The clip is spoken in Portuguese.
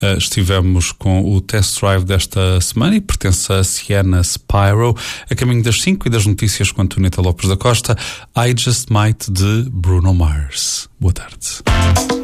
Estivemos com o test drive desta semana e pertence a Sienna Spyro, a caminho das 5 e das notícias com Antonieta Lopes da Costa. I Just Might, de Bruno Mars. Boa tarde.